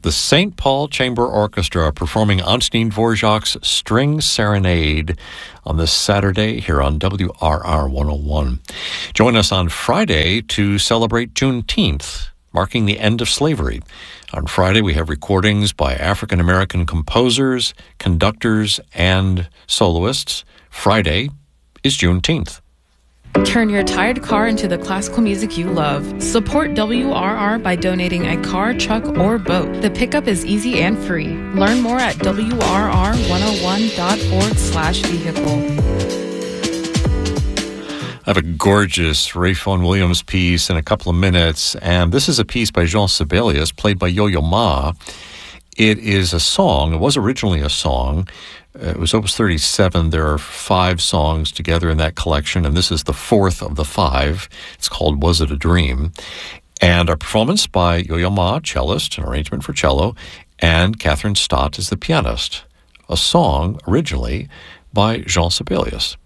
The St. Paul Chamber Orchestra performing Antonin Dvorak's String Serenade on this Saturday here on WRR 101. Join us on Friday to celebrate Juneteenth, marking the end of slavery. On Friday, we have recordings by African-American composers, conductors, and soloists. Friday is Juneteenth. Turn your tired car into the classical music you love. Support WRR by donating a car, truck, or boat. The pickup is easy and free. Learn more at WRR101.org/vehicle. I have a gorgeous Rayfon Williams piece in a couple of minutes, and this is a piece by Jean Sibelius, played by Yo-Yo Ma. It is a song. It was originally a song. It was Opus 37. There are 5 songs together in that collection, and this is the 4th of the 5. It's called Was It a Dream? And a performance by Yo-Yo Ma, cellist, an arrangement for cello, and Catherine Stott is the pianist. A song originally by Jean Sibelius.